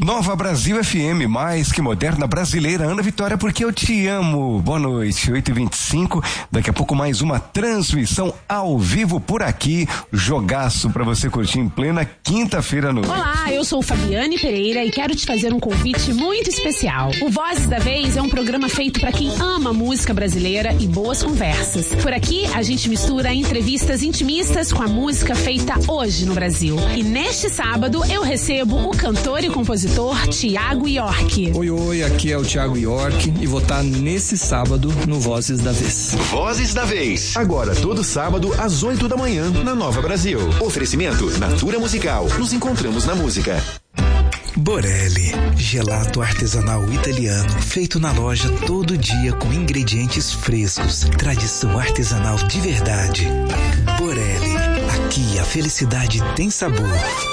Nova Brasil FM, mais que moderna brasileira. Ana Vitória, porque eu te amo. Boa noite, 8h25. Daqui a pouco mais uma transmissão ao vivo por aqui. Jogaço pra você curtir em plena quinta-feira à noite. Olá, eu sou Fabiane Pereira e quero te fazer um convite muito especial. O Vozes da Vez é um programa feito pra quem ama música brasileira e boas conversas. Por aqui, a gente mistura entrevistas intimistas com a música feita hoje no Brasil. E neste sábado, eu recebo o cantor e compositor Thiago York. Oi, aqui é o Thiago York e vou estar nesse sábado no Vozes da Vez. Vozes da Vez. Agora, todo sábado, às 8 da manhã, na Nova Brasil. Oferecimento Natura Musical. Nos encontramos na música. Borelli, gelato artesanal italiano, feito na loja todo dia com ingredientes frescos, tradição artesanal de verdade. Borelli, aqui a felicidade tem sabor.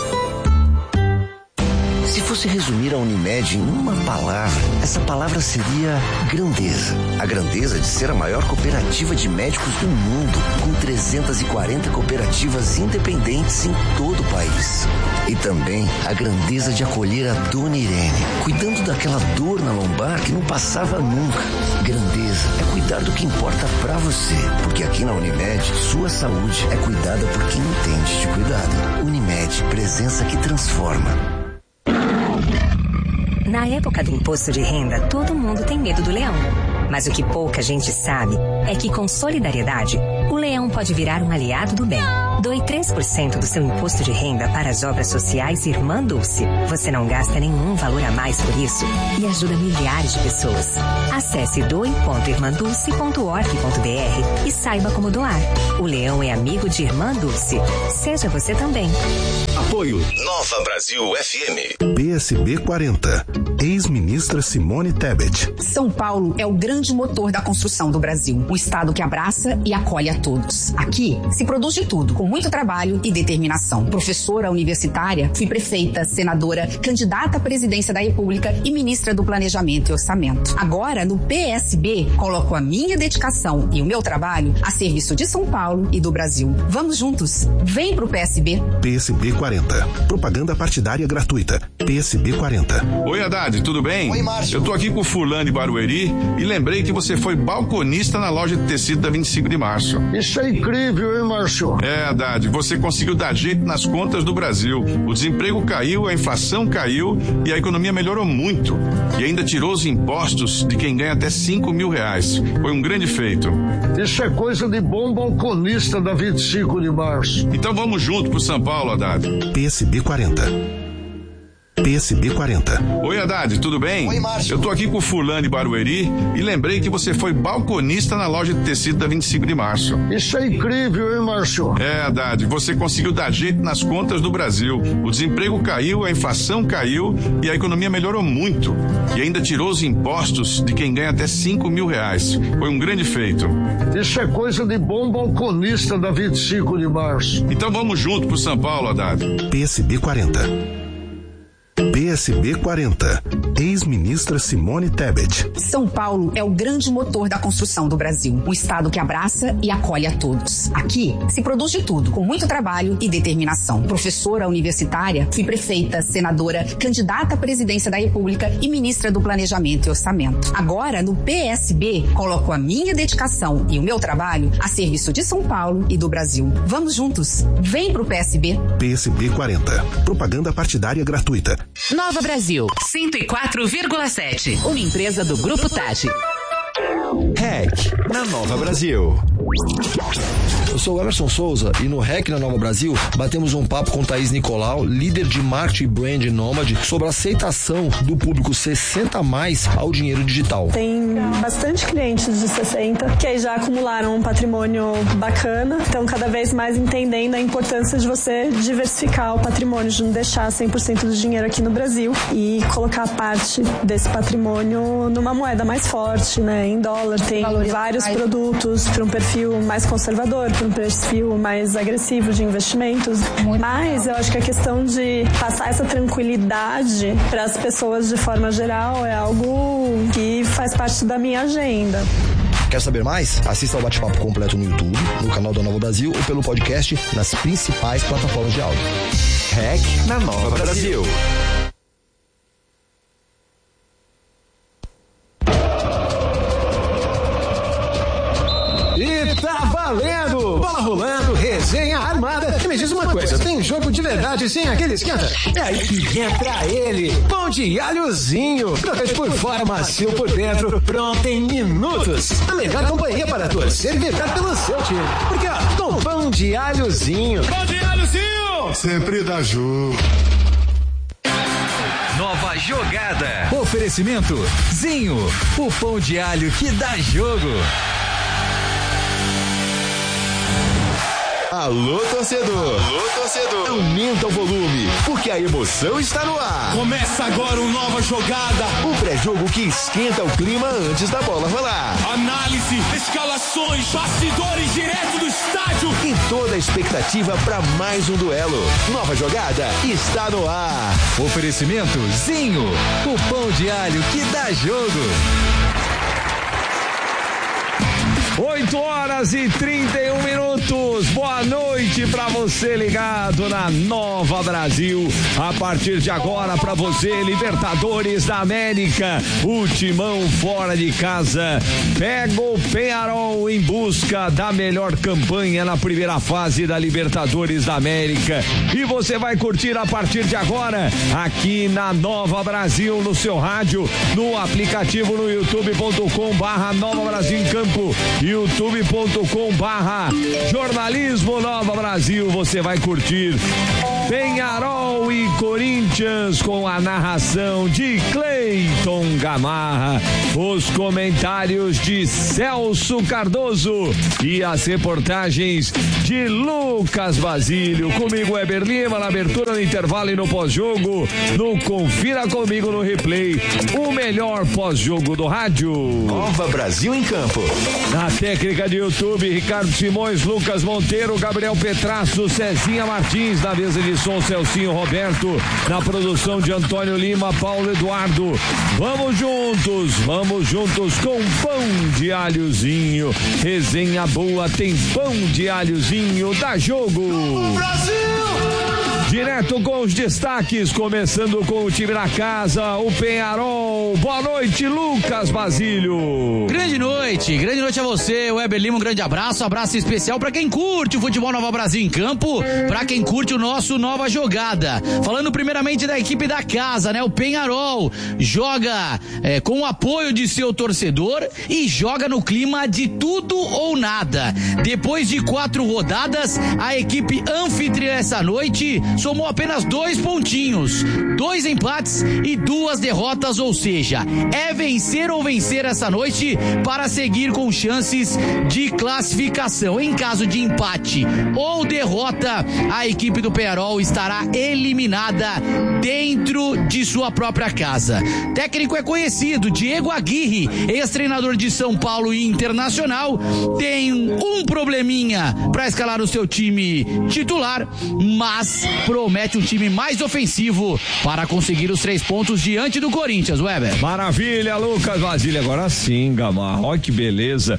Se fosse resumir a Unimed em uma palavra, essa palavra seria grandeza. A grandeza de ser a maior cooperativa de médicos do mundo, com 340 cooperativas independentes em todo o país. E também a grandeza de acolher a Dona Irene, cuidando daquela dor na lombar que não passava nunca. Grandeza é cuidar do que importa pra você, porque aqui na Unimed, sua saúde é cuidada por quem entende de cuidado. Unimed, presença que transforma. Na época do imposto de renda, todo mundo tem medo do leão. Mas o que pouca gente sabe é que com solidariedade, o leão pode virar um aliado do bem. Doe 3% do seu imposto de renda para as obras sociais Irmã Dulce. Você não gasta nenhum valor a mais por isso e ajuda milhares de pessoas. Acesse doe.irmandulce.org.br e saiba como doar. O leão é amigo de Irmã Dulce. Seja você também. Apoio Nova Brasil FM. PSB 40. Ex-ministra Simone Tebet. São Paulo é o grande motor da construção do Brasil. Um estado que abraça e acolhe a todos. Aqui se produz de tudo, com muito trabalho e determinação. Professora universitária, fui prefeita, senadora, candidata à presidência da República e ministra do Planejamento e Orçamento. Agora, no PSB, coloco a minha dedicação e o meu trabalho a serviço de São Paulo e do Brasil. Vamos juntos. Vem pro PSB. PSB 40. Propaganda partidária gratuita. PSB 40. Oi, Haddad, tudo bem? Oi, Márcio. Eu tô aqui com o fulano de Barueri e lembrei que você foi balconista na loja de tecido da 25 de março. Isso é incrível, hein, Márcio? É, Haddad, você conseguiu dar jeito nas contas do Brasil. O desemprego caiu, a inflação caiu e a economia melhorou muito. E ainda tirou os impostos de quem ganha até R$5.000. Foi um grande feito. Isso é coisa de bom balconista da 25 de março. Então vamos junto pro São Paulo, Haddad. PSB 40. PSB 40. Oi, Haddad, tudo bem? Oi, Márcio. Eu tô aqui com o fulano de Barueri e lembrei que você foi balconista na loja de tecido da 25 de março. Isso é incrível, hein, Márcio? É, Haddad, você conseguiu dar jeito nas contas do Brasil. O desemprego caiu, a inflação caiu e a economia melhorou muito. E ainda tirou os impostos de quem ganha até R$5.000. Foi um grande feito. Isso é coisa de bom balconista da 25 de março. Então vamos junto pro São Paulo, Haddad. PSB 40. PSB 40. Ex-ministra Simone Tebet. São Paulo é o grande motor da construção do Brasil. Um estado que abraça e acolhe a todos. Aqui se produz de tudo, com muito trabalho e determinação. Professora universitária, fui prefeita, senadora, candidata à presidência da República e ministra do Planejamento e Orçamento. Agora, no PSB, coloco a minha dedicação e o meu trabalho a serviço de São Paulo e do Brasil. Vamos juntos. Vem pro PSB. PSB 40. Propaganda partidária gratuita. Nova Brasil, 104,7. Uma empresa do Grupo Tati. REC na Nova Brasil. Eu sou o Emerson Souza e no REC na Nova Brasil batemos um papo com Thaís Nicolau, líder de marketing e brand Nômade, sobre a aceitação do público 60+ ao dinheiro digital. Tem bastante clientes de 60 que aí já acumularam um patrimônio bacana, então cada vez mais entendendo a importância de você diversificar o patrimônio, de não deixar 100% do dinheiro aqui no Brasil e colocar parte desse patrimônio numa moeda mais forte, né? Em dólar. Tem vários produtos para um perfil mais conservador, para um perfil mais agressivo de investimentos. Mas eu acho que a questão de passar essa tranquilidade para as pessoas de forma geral é algo que faz parte da minha agenda. Quer saber mais? Assista ao bate-papo completo no YouTube, no canal da Nova Brasil ou pelo podcast nas principais plataformas de áudio. REC na Nova Brasil. resenha armada. E me diz uma coisa, tem jogo de verdade sem aquele esquenta? É aí que entra ele, pão de alhozinho. Crocante por fora, macio por dentro, pronto em minutos. A melhor companhia para torcer e vibrar pelo seu time. Porque, ó, com pão de alhozinho. Pão de alhozinho! Sempre dá jogo. Nova jogada. Oferecimento Zinho, o pão de alho que dá jogo. Alô, torcedor! Alô, torcedor! Aumenta o volume, porque a emoção está no ar. Começa agora uma nova jogada. O pré-jogo que esquenta o clima antes da bola rolar. Análise, escalações, bastidores direto do estádio. E toda a expectativa para mais um duelo. Nova jogada está no ar. Oferecimento Zinho, o pão de alho que dá jogo. 8h31. Boa noite pra você ligado na Nova Brasil. A partir de agora pra você, Libertadores da América, o Timão fora de casa pega o Peñarol em busca da melhor campanha na primeira fase da Libertadores da América. E você vai curtir a partir de agora aqui na Nova Brasil, no seu rádio, no aplicativo, no youtube.com/Nova Brasil em Campo, youtube.com/Jornalismo Nova Brasil. Você vai curtir Peñarol e Corinthians com a narração de Cleiton Gamarra, os comentários de Celso Cardoso e as reportagens de Lucas Basílio. Comigo Weber Lima na abertura, no intervalo e no pós-jogo. No Confira Comigo no Replay, o melhor pós-jogo do rádio. Nova Brasil em Campo. Na técnica de YouTube, Ricardo Simões, Lucas Monteiro, Gabriel Petrasso, Cezinha Martins, na mesa de som, Celcinho Roberto, na produção de Antônio Lima, Paulo Eduardo. Vamos juntos com pão de alhozinho. Resenha boa, tem pão de alhozinho, dá jogo. Brasil! Direto com os destaques, começando com o time da casa, o Peñarol. Boa noite, Lucas Basílio. Grande noite a você, Weber Lima, um grande abraço especial para quem curte o futebol Nova Brasil em Campo, para quem curte o nosso Nova Jogada. Falando primeiramente da equipe da casa, né? O Peñarol joga com o apoio de seu torcedor e joga no clima de tudo ou nada. Depois de 4 rodadas, a equipe anfitriã essa noite somou apenas 2 pontinhos, 2 empates e 2 derrotas, ou seja, é vencer ou vencer essa noite para seguir com chances de classificação. Em caso de empate ou derrota, a equipe do Peñarol estará eliminada dentro de sua própria casa. Técnico é conhecido, Diego Aguirre, ex-treinador de São Paulo e Internacional, tem um probleminha para escalar o seu time titular, mas promete um time mais ofensivo para conseguir os 3 pontos diante do Corinthians, Weber. Maravilha, Lucas Basílio, agora sim, Gamarra, olha que beleza.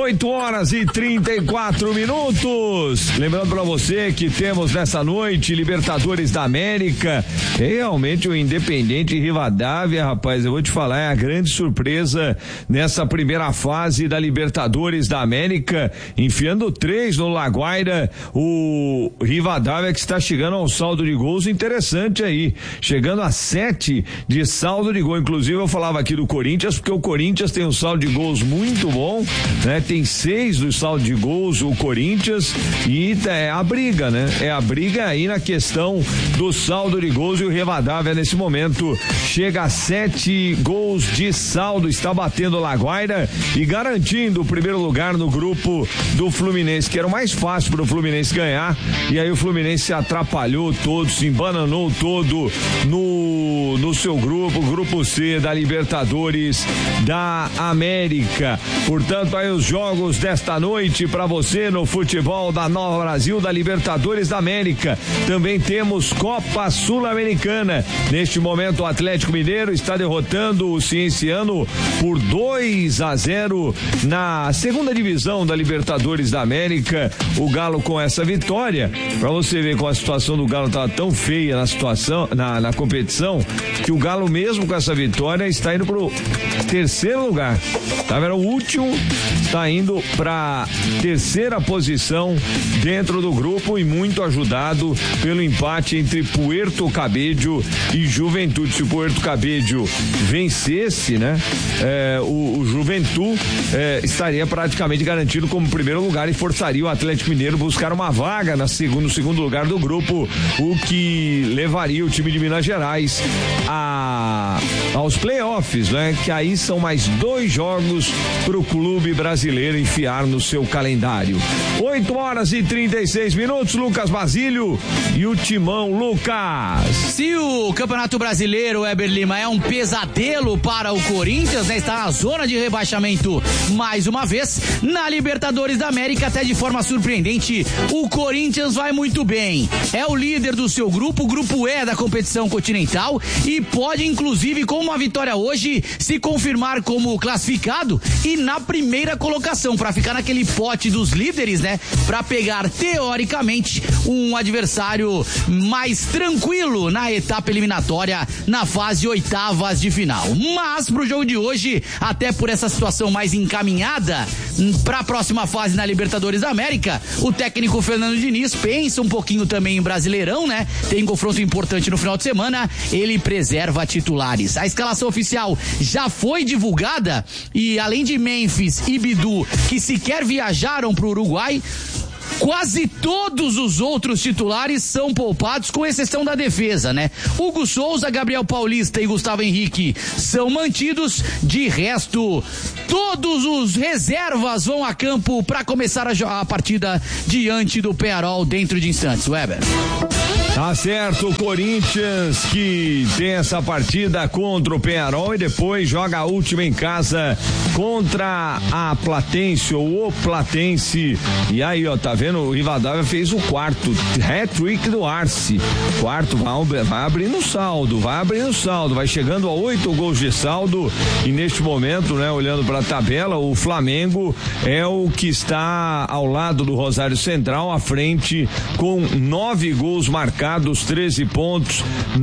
8h34. Lembrando para você que temos nessa noite Libertadores da América, realmente o Independente Rivadavia, rapaz, eu vou te falar, é a grande surpresa nessa primeira fase da Libertadores da América, enfiando 3 no Laguaira, o Rivadavia que está chegando ao saldo de gols interessante aí, chegando a 7 de saldo de gol. Inclusive eu falava aqui do Corinthians, porque o Corinthians tem um saldo de gols muito bom, né? Tem 6 do saldo de gols o Corinthians, e é a briga, né? É a briga aí na questão do saldo de gols, e o Rivadavia nesse momento chega a 7 gols de saldo, está batendo o Laguaira e garantindo o primeiro lugar no grupo do Fluminense, que era o mais fácil para o Fluminense ganhar, e aí o Fluminense se atrapalhou todo, se embananou todo no seu grupo C da Libertadores da América. Portanto, aí os jogos desta noite para você no futebol da Nova Brasil, da Libertadores da América. Também temos Copa Sul-Americana. Neste momento o Atlético Mineiro está derrotando o Cienciano por 2-0 na segunda divisão da Libertadores da América. O Galo com essa vitória, para você ver com a situação do Galo tava tão feia na situação, na competição, que o Galo mesmo com essa vitória está indo pro terceiro lugar. Tava, era o último, está indo pra terceira posição dentro do grupo e muito ajudado pelo empate entre Puerto Cabello e Juventude. Se o Puerto Cabello vencesse, né, o Juventude estaria praticamente garantido como primeiro lugar e forçaria o Atlético Mineiro buscar uma vaga no segundo lugar do grupo, o que levaria o time de Minas Gerais aos playoffs, né? Que aí são mais 2 jogos pro clube brasileiro enfiar no seu calendário. 8h36, Lucas Basílio e o Timão. Lucas. Se o Campeonato Brasileiro, Weber Lima, é um pesadelo para o Corinthians, né? Está na zona de rebaixamento mais uma vez. Na Libertadores da América, até de forma surpreendente, o Corinthians vai muito bem. É o líder do seu grupo, o grupo E da competição continental, e pode, inclusive, com uma vitória hoje, se confirmar como classificado e na primeira colocação, para ficar naquele pote dos líderes, né? Para pegar, teoricamente, um adversário mais tranquilo na etapa eliminatória, na fase oitavas de final. Mas, pro jogo de hoje, até por essa situação mais encaminhada para a próxima fase na Libertadores da América, o técnico Fernando Diniz pensa um pouquinho também em Brasileirão, né? Tem um confronto importante no final de semana, ele preserva titulares. A escalação oficial já foi divulgada e, além de Memphis e Bidu, que sequer viajaram para o Uruguai, quase todos os outros titulares são poupados, com exceção da defesa, né? Hugo Souza, Gabriel Paulista e Gustavo Henrique são mantidos. De resto, todos os reservas vão a campo para começar a partida diante do Peñarol dentro de instantes. Weber. Tá certo, o Corinthians que tem essa partida contra o Peñarol e depois joga a última em casa contra a Platense ou o Platense. E aí, ó, tá vendo? O Rivadavia fez o quarto hat-trick do Arce. Quarto, vai abrindo o saldo, vai chegando a 8 gols de saldo e neste momento, né, olhando para a tabela, o Flamengo é o que está ao lado do Rosário Central, à frente com 9 gols marcados, 13 pontos,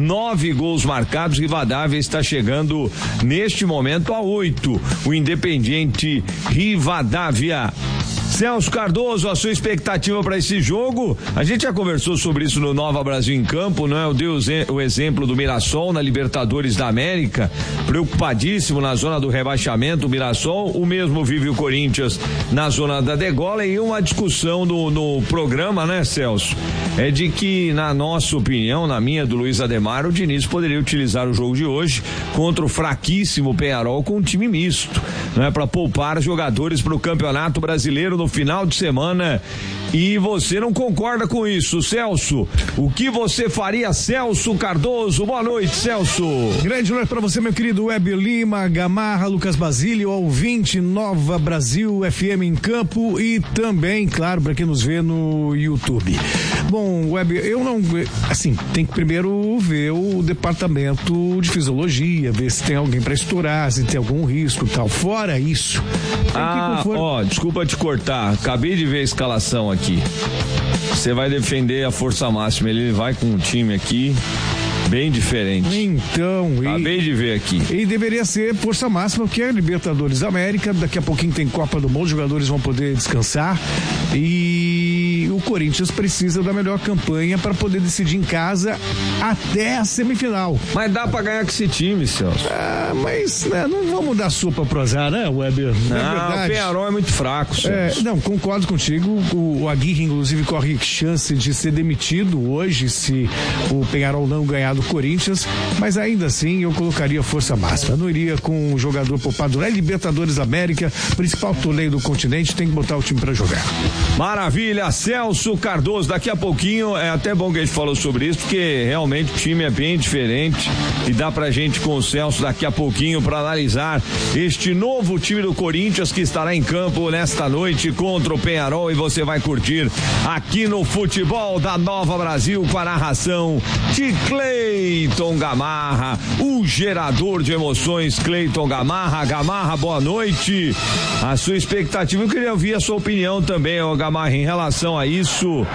9 gols marcados. Rivadavia está chegando neste momento a 8. O Independiente Rivadavia. Celso Cardoso, a sua expectativa para esse jogo? A gente já conversou sobre isso no Nova Brasil em Campo, não é? Eu dei o exemplo do Mirassol na Libertadores da América, preocupadíssimo na zona do rebaixamento, o Mirassol, o mesmo vive o Corinthians na zona da degola, e uma discussão no programa, né, Celso? É de que, na nossa opinião, na minha, do Luiz Ademar, o Diniz poderia utilizar o jogo de hoje contra o fraquíssimo Peñarol com um time misto, não é? Para poupar jogadores para o Campeonato Brasileiro no final de semana. E você não concorda com isso, Celso? O que você faria, Celso Cardoso? Boa noite, Celso. Grande noite para você, meu querido Weber Lima, Gamarra, Lucas Basílio, ouvinte Nova Brasil FM em Campo e também, claro, para quem nos vê no YouTube. Bom, Weber, eu não, assim, tem que primeiro ver o departamento de fisiologia, ver se tem alguém para estourar, se tem algum risco e tal. Fora isso. Desculpa te cortar, acabei de ver a escalação aqui. Você vai defender a força máxima, ele vai com um time aqui bem diferente. Então, acabei de ver aqui. E deveria ser força máxima, porque é Libertadores da América, daqui a pouquinho tem Copa do Mundo, os jogadores vão poder descansar e o Corinthians precisa da melhor campanha para poder decidir em casa até a semifinal. Mas dá pra ganhar com esse time, Celso. Mas né, não vamos dar sopa pro azar, né, Weber? Não, o Peñarol é muito fraco, Celso. Não, concordo contigo. O Aguirre, inclusive, corre chance de ser demitido hoje se o Peñarol não ganhar do Corinthians, mas ainda assim eu colocaria força máxima. Eu não iria com o jogador poupado. É Libertadores da América, principal torneio do continente, tem que botar o time pra jogar. Maravilha, Celso Cardoso. Daqui a pouquinho, é até bom que a gente falou sobre isso, porque realmente o time é bem diferente e dá pra gente com o Celso daqui a pouquinho pra analisar este novo time do Corinthians que estará em campo nesta noite contra o Peñarol, e você vai curtir aqui no Futebol da Nova Brasil com a narração de Cleiton Gamarra, o gerador de emoções, Cleiton Gamarra. Gamarra, boa noite. A sua expectativa, eu queria ouvir a sua opinião também, Gamarra, em relação a isso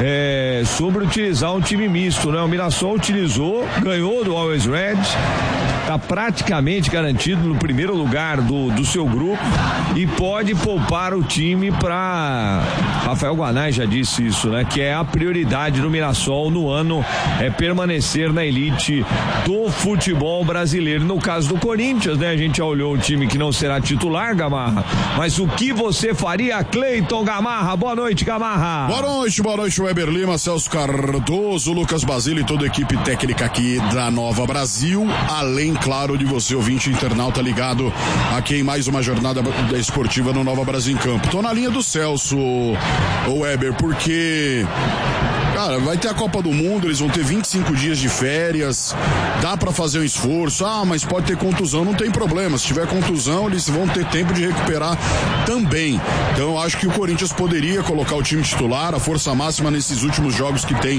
sobre utilizar um time misto, né? O Mirassol utilizou, ganhou do Always Red, está praticamente garantido no primeiro lugar do seu grupo e pode poupar o time para Rafael Guanais já disse isso, né? Que é a prioridade do Mirassol no ano é permanecer na elite do futebol brasileiro. No caso do Corinthians, né? A gente já olhou o time que não será titular, Gamarra, mas o que você faria, Cleiton Gamarra? Boa noite, Gamarra. Boa noite, Weber Lima, Celso Cardoso, Lucas Basílio e toda a equipe técnica aqui da Nova Brasil, além, claro, de você, ouvinte internauta ligado aqui em mais uma jornada esportiva no Nova Brasil em Campo. Tô na linha do Celso, o Weber, porque, cara, vai ter a Copa do Mundo, eles vão ter 25 dias de férias, dá pra fazer um esforço, mas pode ter contusão, não tem problema, se tiver contusão eles vão ter tempo de recuperar também. Então eu acho que o Corinthians poderia colocar o time titular, a força máxima nesses últimos jogos que tem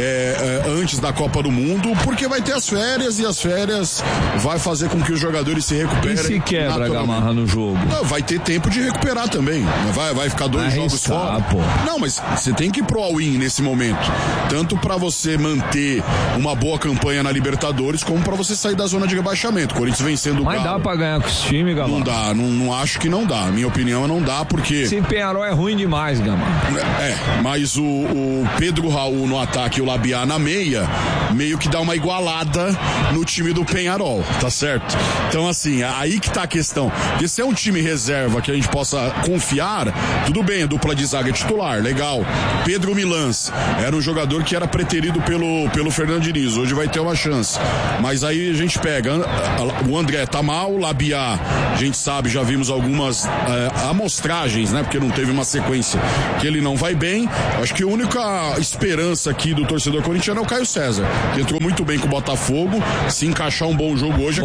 antes da Copa do Mundo, porque vai ter as férias e as férias vai fazer com que os jogadores se recuperem. E se quebra a Gamarra no jogo? Não, vai ter tempo de recuperar também, vai ficar 2 jogos fora. Pô. Não, mas você tem que ir pro all-in nesse momento, tanto pra você manter uma boa campanha na Libertadores, como pra você sair da zona de rebaixamento. O Corinthians vencendo o Galo. Mas dá pra ganhar com esse time, Gamarra? Não dá, não acho que não dá. Minha opinião é não dá, porque... Esse Penharol é ruim demais, Gamarra. Mas o Pedro Raul no ataque e o Labiá na meia, meio que dá uma igualada no time do Penharol, tá certo? Então, assim, aí que tá a questão. Porque se é um time reserva que a gente possa confiar, tudo bem, a dupla de zaga é titular, legal. Pedro Milans era um jogador que era preterido pelo Fernando Diniz, hoje vai ter uma chance. Mas aí a gente pega, o André tá mal, o Labiá, a gente sabe, já vimos algumas amostragens, né? Porque não teve uma sequência que ele não vai bem. Acho que a única esperança aqui do torcedor corintiano é o Caio César, que entrou muito bem com o Botafogo. Se encaixar um bom jogo hoje,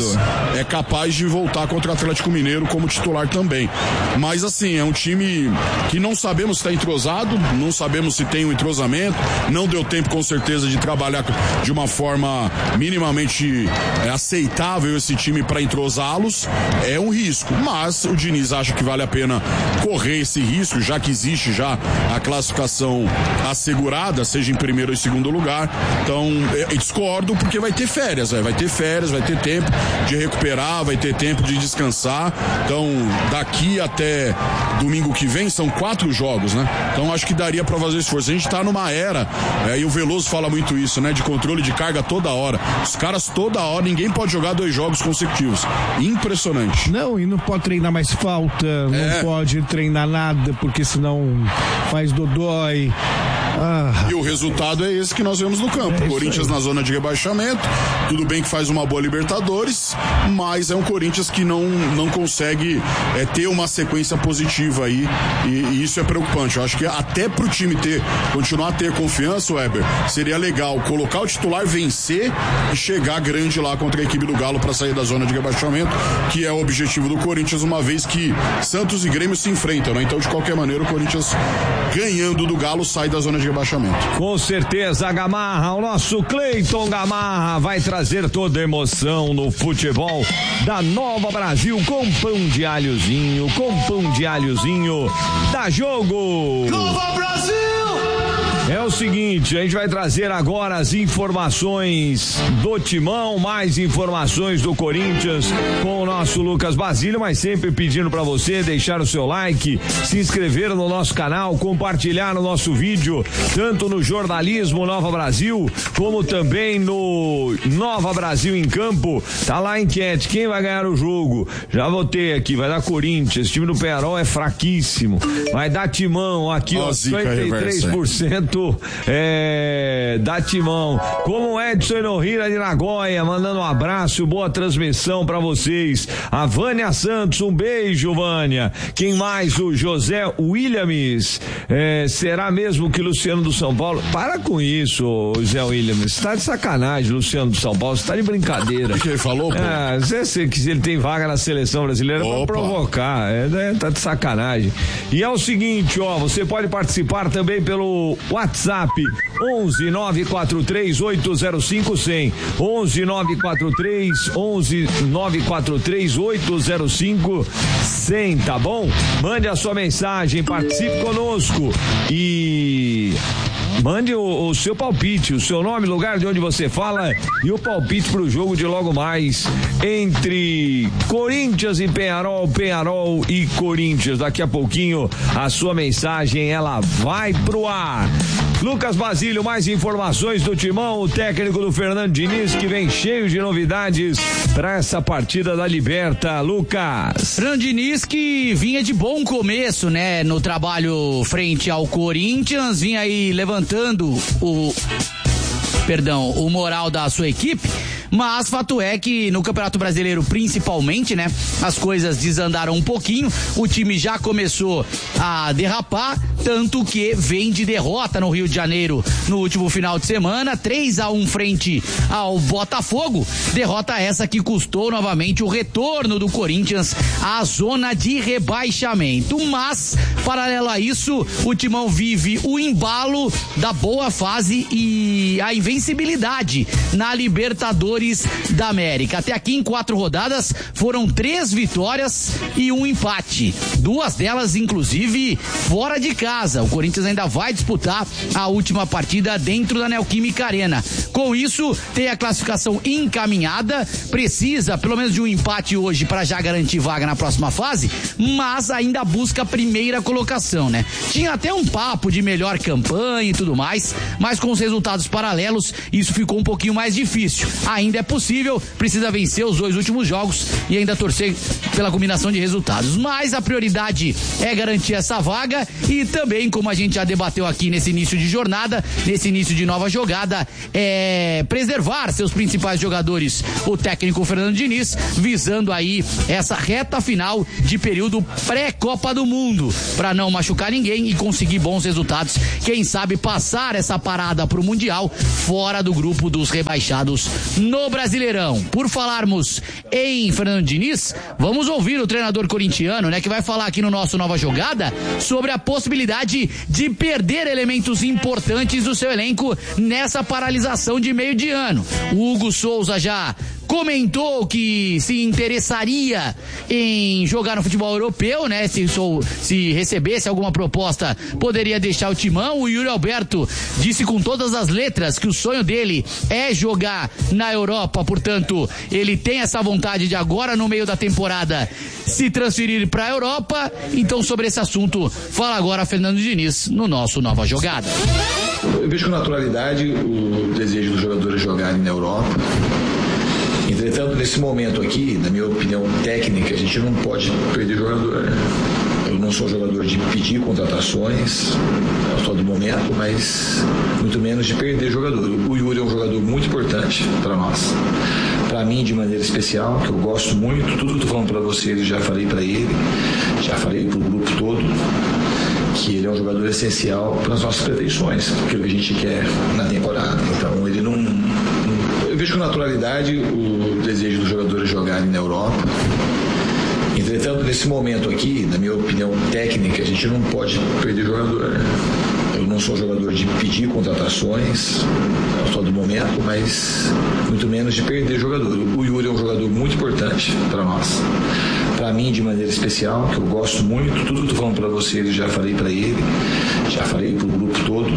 é capaz de voltar contra o Atlético Mineiro como titular também. Mas assim, é um time que não sabemos se está entrosado, não sabemos se tem um entrosamento, não deu tempo com certeza de trabalhar de uma forma minimamente aceitável esse time para entrosá-los. É um risco, mas o Diniz acha que vale a pena correr esse risco, já que existe já a classificação assegurada, seja em primeiro ou em segundo lugar. Então, eu discordo, porque vai ter férias, vai ter tempo de recuperar, vai ter tempo de descansar. Então, daqui até domingo que vem são 4 jogos, né? Então, acho que daria pra fazer esforço. A gente tá numa era, e o Veloso fala muito isso, né? De controle de carga toda hora. Os caras toda hora, ninguém pode jogar 2 jogos consecutivos. Impressionante. Não, e não pode treinar mais falta, não pode treinar nada, porque senão faz dodói. E o resultado é esse que nós vemos no campo. Corinthians na zona de rebaixamento, tudo bem que faz uma boa Libertadores, mas é um Corinthians que não consegue ter uma sequência positiva aí, e isso é preocupante. Eu acho que até pro time continuar a ter confiança, Weber, seria legal colocar o titular, vencer e chegar grande lá contra a equipe do Galo para sair da zona de rebaixamento, que é o objetivo do Corinthians, uma vez que Santos e Grêmio se enfrentam, né? Então, de qualquer maneira, o Corinthians ganhando do Galo sai da zona de rebaixamento. Com certeza, Gamarra, o nosso Cleiton Gamarra vai trazer toda a emoção no futebol da Nova Brasil com pão de alhozinho, dá jogo! Nova Brasil! É o seguinte, a gente vai trazer agora as informações do Timão, mais informações do Corinthians com o nosso Lucas Basílio, mas sempre pedindo para você deixar o seu like, se inscrever no nosso canal, compartilhar o nosso vídeo, tanto no Jornalismo Nova Brasil, como também no Nova Brasil em Campo. Tá lá a enquete, quem vai ganhar o jogo? Já votei aqui, vai dar Corinthians, o time do Penharol é fraquíssimo, vai dar Timão, aqui ó 53%. Da Timão, como o Edson Enohira de Nagoya, mandando um abraço, boa transmissão pra vocês. A Vânia Santos, um beijo, Vânia. Quem mais? O José Williams. Será mesmo que Luciano do São Paulo? Para com isso, José Williams. Você tá de sacanagem, Luciano do São Paulo. Você tá de brincadeira. O que ele falou, pô? Você que ele tem vaga na seleção brasileira pra provocar. Tá de sacanagem. E é o seguinte, ó, você pode participar também pelo WhatsApp WhatsApp 11 943 805 100. 11 943 805 100, tá bom? Mande a sua mensagem, participe conosco e mande o seu palpite, o seu nome, lugar de onde você fala e o palpite pro jogo de logo mais entre Corinthians e Penharol, Penharol e Corinthians. Daqui a pouquinho a sua mensagem ela vai pro ar. Lucas Basílio, mais informações do Timão, o técnico do Fernando Diniz, que vem cheio de novidades para essa partida da Liberta. Lucas. Fernando Diniz que vinha de bom começo, né, no trabalho frente ao Corinthians, vinha aí levantando o moral da sua equipe. Mas fato é que no Campeonato Brasileiro, principalmente, né, as coisas desandaram um pouquinho, o time já começou a derrapar, tanto que vem de derrota no Rio de Janeiro no último final de semana, 3-1 frente ao Botafogo, derrota essa que custou novamente o retorno do Corinthians à zona de rebaixamento. Mas, paralelo a isso, o Timão vive o embalo da boa fase e a invencibilidade na Libertadores da América. Até aqui em 4 rodadas foram 3 vitórias e 1 empate, 2 delas inclusive fora de casa. O Corinthians ainda vai disputar a última partida dentro da Neoquímica Arena. Com isso, tem a classificação encaminhada, precisa pelo menos de um empate hoje para já garantir vaga na próxima fase, mas ainda busca a primeira colocação, né? Tinha até um papo de melhor campanha e tudo mais, mas com os resultados paralelos isso ficou um pouquinho mais difícil. Ainda é possível, precisa vencer os 2 últimos jogos e ainda torcer pela combinação de resultados, mas a prioridade é garantir essa vaga e também, como a gente já debateu aqui nesse início de jornada, nesse início de nova jogada, é preservar seus principais jogadores, o técnico Fernando Diniz, visando aí essa reta final de período pré-Copa do Mundo, para não machucar ninguém e conseguir bons resultados, quem sabe passar essa parada pro Mundial fora do grupo dos rebaixados no Brasileirão. Por falarmos em Fernando Diniz, vamos ouvir o treinador corintiano, né, que vai falar aqui no nosso Nova Jogada sobre a possibilidade de perder elementos importantes do seu elenco nessa paralisação de meio de ano. O Hugo Souza já comentou que se interessaria em jogar no futebol europeu, né? Se recebesse alguma proposta, poderia deixar o Timão. O Yuri Alberto disse com todas as letras que o sonho dele é jogar na Europa, portanto, ele tem essa vontade de agora, no meio da temporada, se transferir para a Europa. Então, sobre esse assunto, fala agora Fernando Diniz no nosso Nova Jogada. Eu vejo com naturalidade o desejo dos jogadores jogarem na Europa. Entretanto, nesse momento aqui, na minha opinião técnica, a gente não pode perder jogador. Eu não sou jogador de pedir contratações a todo momento, mas muito menos de perder jogador. O Yuri é um jogador muito importante para nós. Para mim, de maneira especial, que eu gosto muito. Tudo que eu estou falando para vocês, eu já falei para ele, já falei para o grupo todo, que ele é um jogador essencial para as nossas pretensões, aquilo que a gente quer na temporada. Então, ele não... Eu vejo com naturalidade o desejo dos jogadores jogarem na Europa. Entretanto, nesse momento aqui, na minha opinião técnica, a gente não pode perder jogador. Eu não sou jogador de pedir contratações a todo momento, mas muito menos de perder jogador. O Yuri é um jogador muito importante para nós. Para mim, de maneira especial, que eu gosto muito. Tudo que eu estou falando para vocês, eu já falei para ele, já falei para o grupo todo,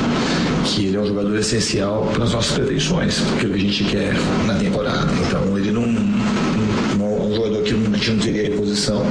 que ele é um jogador essencial para as nossas pretensões, aquilo que a gente quer na temporada. Então, ele não é um jogador que a gente não teria reposição,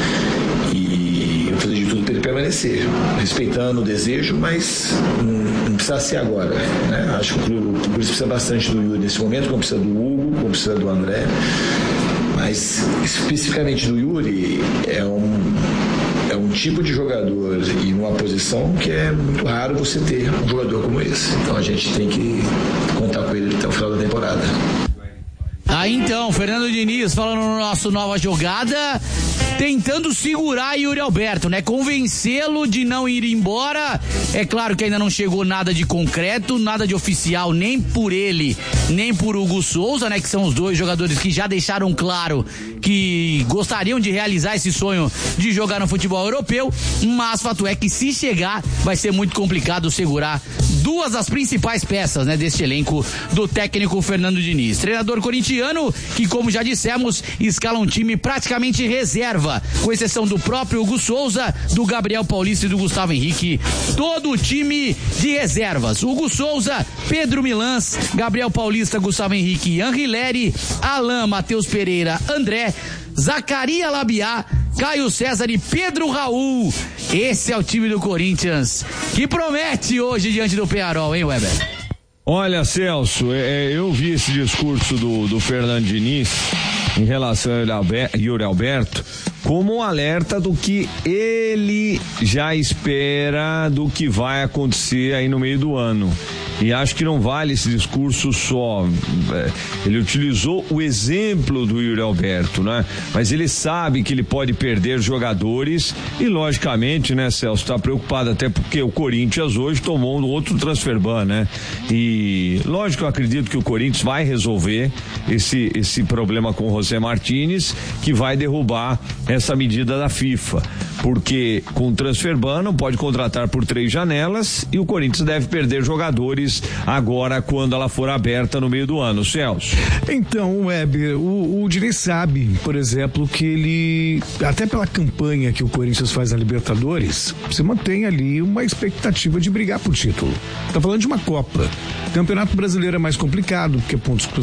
e eu vou fazer de tudo para ele permanecer, respeitando o desejo, mas não precisa ser agora, né? Acho que o clube precisa bastante do Yuri nesse momento, como precisa do Hugo, como precisa do André, mas especificamente do Yuri é um tipo de jogador e numa posição que é muito raro você ter um jogador como esse. Então a gente tem que contar com ele até o final da temporada. Então, Fernando Diniz falando no nosso Nova Jogada. tentando segurar Yuri Alberto, né? Convencê-lo de não ir embora. É claro que ainda não chegou nada de concreto, nada de oficial, nem por ele, nem por Hugo Souza, né? Que são os dois jogadores que já deixaram claro que gostariam de realizar esse sonho de jogar no futebol europeu, mas fato é que se chegar, vai ser muito complicado segurar duas das principais peças, né, deste elenco do técnico Fernando Diniz. Treinador corintiano que, como já dissemos, escala um time praticamente reserva, com exceção do próprio Hugo Souza, do Gabriel Paulista e do Gustavo Henrique, todo o time de reservas. Hugo Souza, Pedro Milans, Gabriel Paulista, Gustavo Henrique, Henri Leri, Alain, Matheus Pereira, André, Zacaria Labiá, Caio César e Pedro Raul. Esse é o time do Corinthians, que promete hoje diante do Peñarol, hein, Weber? Olha, Celso, eu vi esse discurso do Fernando Diniz em relação a Yuri Alberto como um alerta do que ele já espera do que vai acontecer aí no meio do ano. E acho que não vale esse discurso só. Ele utilizou o exemplo do Yuri Alberto, né? Mas ele sabe que ele pode perder jogadores e, logicamente, né, Celso, tá preocupado até porque o Corinthians hoje tomou um outro transfer ban, né? E, lógico, eu acredito que o Corinthians vai resolver esse problema com o José Martínez, que vai derrubar essa medida da FIFA. Porque com o transfer ban não pode contratar por 3 janelas e o Corinthians deve perder jogadores agora quando ela for aberta no meio do ano. Celso. Então, Weber, o Diniz sabe, por exemplo, que ele, até pela campanha que o Corinthians faz na Libertadores, você mantém ali uma expectativa de brigar por título. Tá falando de uma Copa. Campeonato Brasileiro é mais complicado, porque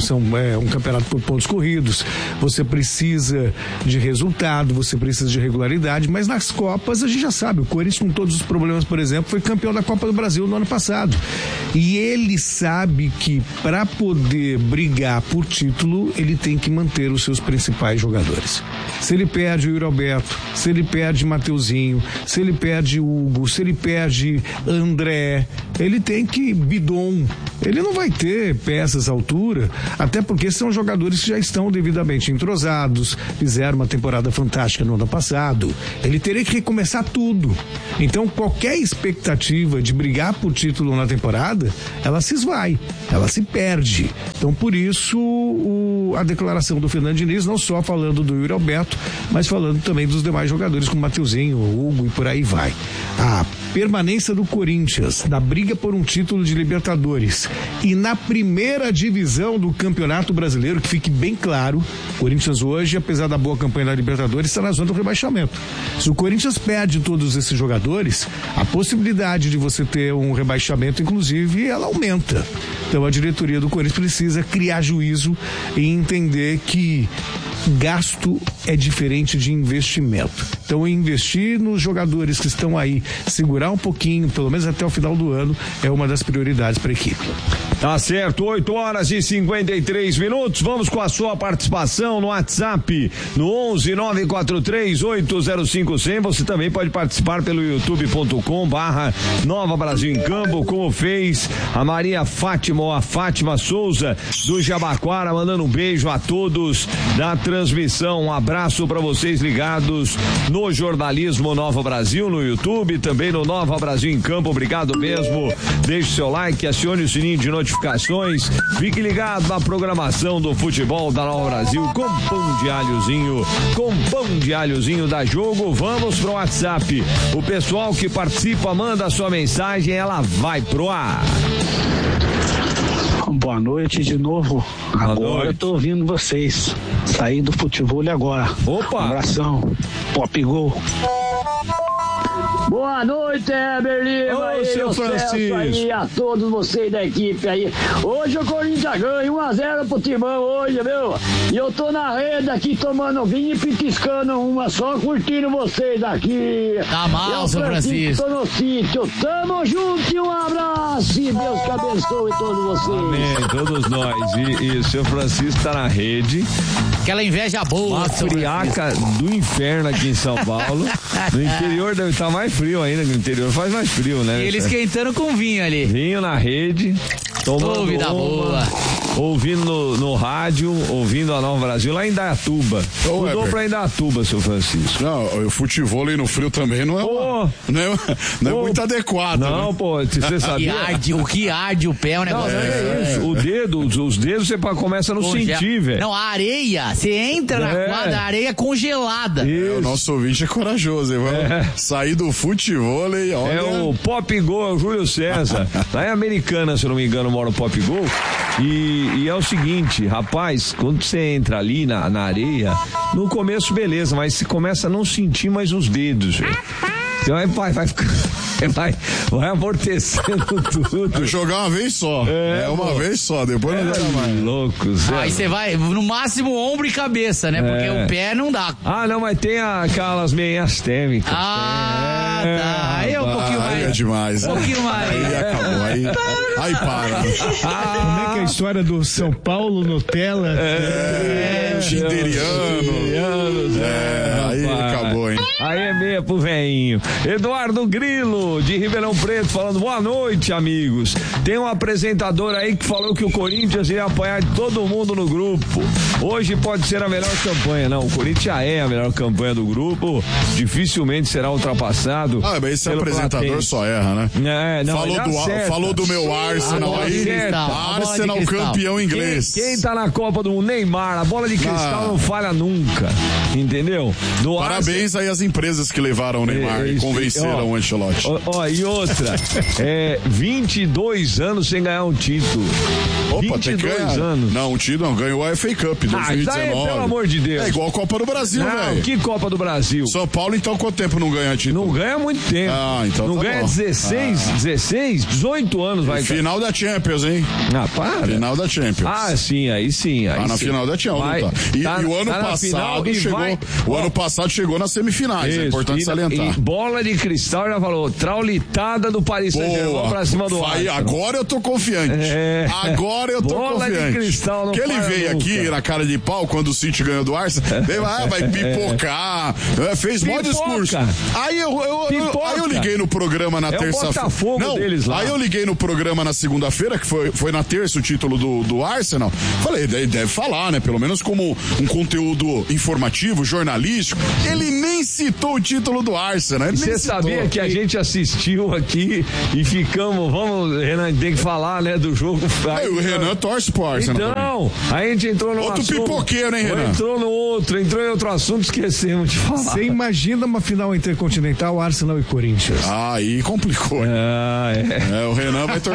é um campeonato por pontos corridos. Você precisa de resultado, você precisa de regularidade, mas nas Copas a gente já sabe, o Corinthians com todos os problemas, por exemplo, foi campeão da Copa do Brasil no ano passado. E ele sabe que para poder brigar por título, ele tem que manter os seus principais jogadores. Se ele perde o Yuri Alberto, se ele perde Mateuzinho, se ele perde Hugo, se ele perde André, ele tem que Bidon. Ele não vai ter peças à altura, até porque são jogadores que já estão devidamente entrosados, fizeram uma temporada fantástica no ano passado. Ele teria que recomeçar tudo. Então, qualquer expectativa de brigar por título na temporada, ela se esvai, ela se perde. Então, por isso, a declaração do Fernando Diniz, não só falando do Yuri Alberto, mas falando também dos demais jogadores, como Mateuzinho, Hugo e por aí vai. A permanência do Corinthians na briga por um título de Libertadores e na primeira divisão do Campeonato Brasileiro, que fique bem claro, o Corinthians hoje, apesar da boa campanha da Libertadores, está na zona do rebaixamento. Se o Corinthians perde todos esses jogadores, a possibilidade de você ter um rebaixamento, inclusive, ela aumenta. Então a diretoria do Corinthians precisa criar juízo e entender que gasto é diferente de investimento. Então, investir nos jogadores que estão aí, segurar um pouquinho, pelo menos até o final do ano, é uma das prioridades para a equipe. Tá certo, 8h53. Vamos com a sua participação no WhatsApp, no 11-943-805-100. Você também pode participar pelo youtube.com/Nova Brasil em Campo, como fez a Maria Fátima, ou a Fátima Souza, do Jabaquara, mandando um beijo a todos da transmissão. Um abraço para vocês ligados no Jornalismo Nova Brasil, no YouTube, também no Nova Brasil em Campo. Obrigado mesmo. Deixe seu like, acione o sininho de notificações. Fique ligado na programação do futebol da Nova Brasil com pão de alhozinho da Jogo. Vamos pro WhatsApp. O pessoal que participa manda sua mensagem, ela vai pro ar. Boa noite de novo. Agora eu tô ouvindo vocês. Saí do futebol agora. Opa! Um abração. Pop Gol. Boa noite, Heber Lima. Ô, seu Francisco. Aí, a todos vocês da equipe aí. Hoje o Corinthians ganha 1-0 pro Timão hoje, viu? E eu tô na rede aqui tomando vinho e pitiscando uma, só curtindo vocês aqui. Tá mal, seu Francisco. Tô no sítio. Tamo junto e um abraço. E Deus que abençoe todos vocês. Amém, todos nós. E o seu Francisco tá na rede. Aquela inveja boa. Uma friaca do inferno aqui em São Paulo. No interior deve estar mais frio ainda, no interior faz mais frio, né? E ele esquentando com vinho ali. Vinho na rede, tomando vida boa. ouvindo no rádio, ouvindo a Nova Brasil, lá em Indaiatuba. Mudou pra Indaiatuba, seu Francisco. Não, o futebol aí no frio também não é, não é muito adequado. Não, né? pô, você sabia? O que arde o pé é um negócio. Não é isso. Os dedos você começa a não sentir, velho. Não, a areia, você entra na quadra, a areia é congelada. O nosso ouvinte é corajoso, hein? Vamos sair do futebol aí, olha. É o Pop Gol, é o Júlio César. Lá em Americana, se eu não me engano, mora o Pop Gol. E é o seguinte, rapaz, quando você entra ali na areia, no começo beleza, mas você começa a não sentir mais os dedos, velho. Você vai amortecendo tudo. Vai jogar uma vez só. Uma vez só, depois não dá mais. Loucos. Aí você vai, no máximo, ombro e cabeça, né? Porque o pé não dá. Ah, não, mas tem aquelas meias térmicas. Tá. Aí é um pouquinho mais. Aí é demais. Um pouquinho mais. Aí acabou. Aí para. Como é que é a história do São Paulo Nutella? Tinderiano. Aí acabou, hein? Aí é meia pro veinho. Eduardo Grilo, de Ribeirão Preto, falando boa noite, amigos. Tem um apresentador aí que falou que o Corinthians ia apanhar de todo mundo no grupo. Hoje pode ser a melhor campanha. Não, o Corinthians já é a melhor campanha do grupo. Dificilmente será ultrapassado. Mas esse apresentador Platense. Só erra, né? Não, falou do meu Arsenal aí. Arsenal campeão inglês. Quem tá na Copa do Mundo? Neymar. A bola de cristal não falha nunca. Entendeu? Parabéns aí às empresas que levaram o Neymar e convenceram o Ancelotti. E outra, 22 anos sem ganhar um título. 22 anos. Não, um título não, ganhou a FA Cup 2019. Pelo amor de Deus. É igual a Copa do Brasil, velho. Que Copa do Brasil? São Paulo, então, quanto tempo não ganha título? Não ganha muito tempo. Então não tá ganha bom. 16, 18 anos vai. Final da Champions, hein? Para. Final da Champions. Sim, aí sim. Tá na final da Champions. E o ano passado chegou. O ano passado chegou nas semifinais. Isso, é importante salientar. E bola de cristal já falou, traulitada do Paris Saint-Germain pra cima do Arsenal. Agora eu tô confiante. Agora eu tô bola confiante. De cristal, que ele veio nunca. Aqui na cara de pau quando o City ganhou do Arsenal. Vai pipocar. Fez mó discurso. Aí eu liguei no programa na terça-feira. Aí eu liguei no programa na segunda-feira, que foi na terça o título do Arsenal. Falei, deve falar, né? Pelo menos como um conteúdo informativo, jornalístico. Ele nem citou o título do Arsenal. Você sabia que a gente assistiu aqui e ficamos, Renan, tem que falar, né, do jogo. O Renan torce pro Arsenal. Então, aí a gente entrou no outro assunto. Pipoqueiro, hein, Renan? Entrou em outro assunto, esquecemos de falar. Você imagina uma final intercontinental, Arsenal e Corinthians? Aí complicou. O Renan vai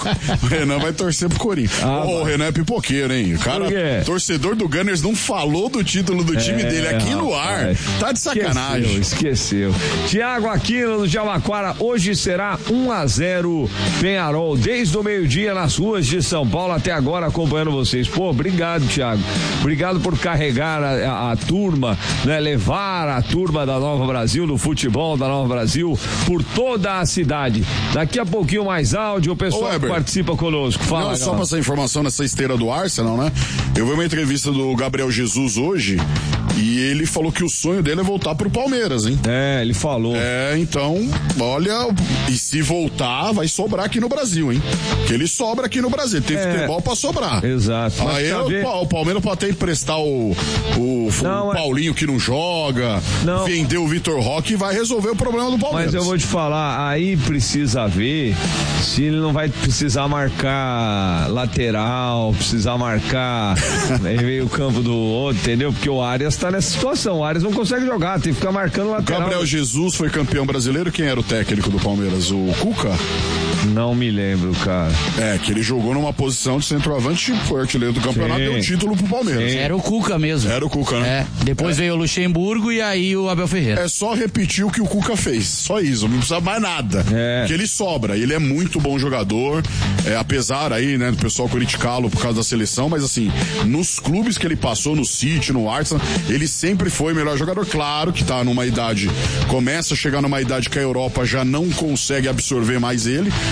torcer pro Corinthians. O Renan é pipoqueiro, hein? O cara, torcedor do Gunners, não falou do título do time dele aqui no ar. Tá de sacanagem. Esqueceu. Thiago Aquino do Jabaquara, hoje será 1-0 Penharol, desde o meio-dia nas ruas de São Paulo até agora acompanhando vocês. Pô, obrigado, Thiago. Obrigado por carregar a turma, né? Levar a turma da Nova Brasil, do futebol da Nova Brasil, por toda a cidade. Daqui a pouquinho mais áudio, o pessoal que participa conosco. Fala, não, só pra essa informação nessa esteira do Arsenal, né? Eu vi uma entrevista do Gabriel Jesus hoje e ele falou que o sonho dele é voltar pro Palmeiras, hein? Ele falou. Então, olha, e se voltar, vai sobrar aqui no Brasil, hein? Porque ele sobra aqui no Brasil, tem futebol pra sobrar. Exato. Aí o Palmeiras pode até emprestar o Paulinho que não joga, vender o Vitor Roque e vai resolver o problema do Palmeiras. Mas eu vou te falar, aí precisa ver se ele não vai precisar marcar lateral, precisar marcar meio campo do outro, entendeu? Porque o Arias tá nessa situação, o Arias não consegue jogar, tem que ficar marcando lateral. Gabriel Jesus foi campeão brasileiro, quem era o técnico do Palmeiras? O Cuca? Não me lembro, cara. Que ele jogou numa posição de centroavante, foi artilheiro do campeonato e deu título pro Palmeiras. Era o Cuca mesmo. Era o Cuca, né? Depois veio o Luxemburgo e aí o Abel Ferreira. É só repetir o que o Cuca fez, só isso, não precisa mais nada. Porque ele sobra, ele é muito bom jogador, apesar aí, né, do pessoal criticá-lo por causa da seleção, mas assim, nos clubes que ele passou, no City, no Arsenal, ele sempre foi o melhor jogador. Claro que tá numa idade, começa a chegar numa idade que a Europa já não consegue absorver mais ele,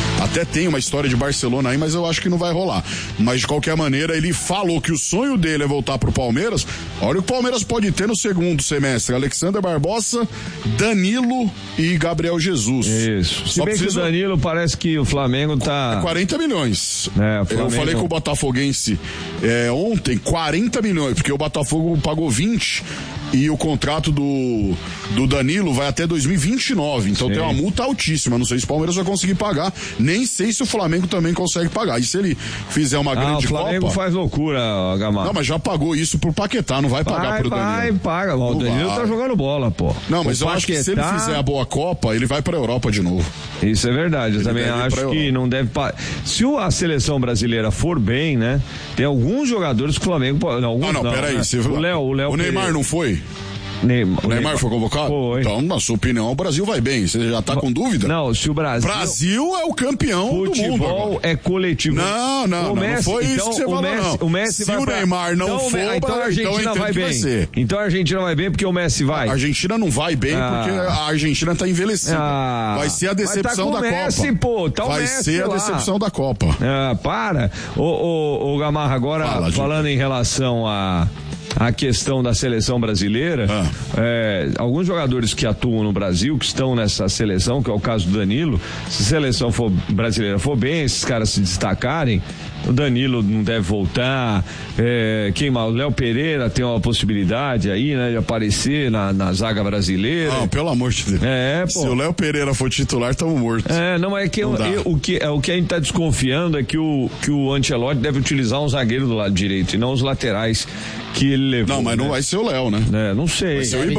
Até tem uma história de Barcelona aí, mas eu acho que não vai rolar. Mas de qualquer maneira, ele falou que o sonho dele é voltar pro Palmeiras. Olha o que o Palmeiras pode ter no segundo semestre: Alexander Barbosa, Danilo e Gabriel Jesus. Isso. Se bem que o Danilo parece que o Flamengo tá... 40 milhões. Flamengo... Eu falei com o Botafoguense ontem, 40 milhões, porque o Botafogo pagou 20 e o contrato do Danilo vai até 2029, então tem uma multa altíssima. Não sei se o Palmeiras vai conseguir pagar, nem sei se o Flamengo também consegue pagar. E se ele fizer uma grande Copa... o Flamengo faz loucura, Gamarra. Não, mas já pagou isso pro Paquetá, não vai pagar pro Danilo. Paga. O Danilo tá jogando bola, pô. Não, mas eu acho que se ele fizer a boa Copa, ele vai pra Europa de novo. Isso é verdade, eu também acho que não deve... Se a seleção brasileira for bem, né, tem alguns jogadores que o Flamengo... Peraí. Né? O Neymar não foi? O Neymar foi convocado? Foi. Então, na sua opinião, o Brasil vai bem. Você já tá com dúvida? Não, se o Brasil... Brasil é o campeão do mundo. Futebol é coletivo. Não foi isso que você falou, não. O Messi se o Neymar não for, então a Argentina vai bem. Então a Argentina vai bem porque o Messi vai. A Argentina não vai bem porque a Argentina tá envelhecida. Vai ser a decepção da Messi, Copa. Pô, tá vai ser a decepção da Copa. Para. Ô Gamarra, agora falando em relação a questão da seleção brasileira, alguns jogadores que atuam no Brasil, que estão nessa seleção, que é o caso do Danilo, se a seleção brasileira for bem, esses caras se destacarem, o Danilo não deve voltar, quem mais? O Léo Pereira tem uma possibilidade aí, né, de aparecer na zaga brasileira. Não, pelo amor de Deus. Se o Léo Pereira for titular, estamos mortos. Não, é que o que a gente tá desconfiando é que o Ancelotti deve utilizar um zagueiro do lado direito e não os laterais que ele levou. Não, mas não vai ser o Léo, né? Não sei. Vai ser o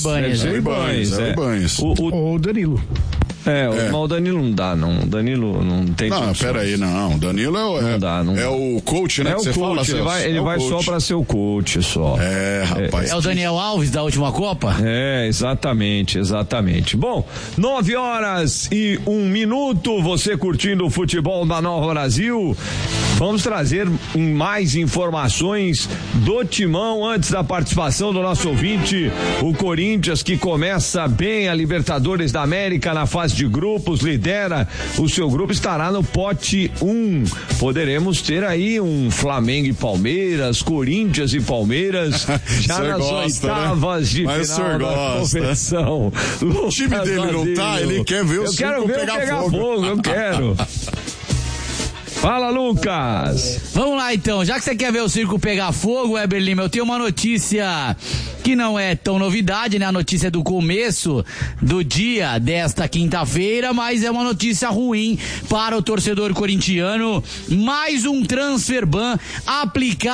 Ibanez. Ou o Danilo. Mas o Danilo não dá, não. O Danilo não tem. Não, peraí, não. O Danilo é o coach, né? É o coach, ele vai só pra ser o coach, só. Rapaz. É o Daniel Alves da última Copa? Exatamente. Bom, 9h01, você curtindo o futebol da Nova Brasil. Vamos trazer mais informações do Timão antes da participação do nosso ouvinte, o Corinthians, que começa bem a Libertadores da América na fase de grupos, lidera o seu grupo, estará no pote 1. Poderemos ter aí um Flamengo e Palmeiras, Corinthians e Palmeiras já nas oitavas de final da competição. O time dele não tá, ele quer ver o circo pegar fogo. Eu quero. Fala, Lucas! Vamos lá, então. Já que você quer ver o circo pegar fogo, Heber Lima, eu tenho uma notícia que não é tão novidade, né? A notícia do começo do dia desta quinta-feira, mas é uma notícia ruim para o torcedor corintiano. Mais um transfer ban aplicado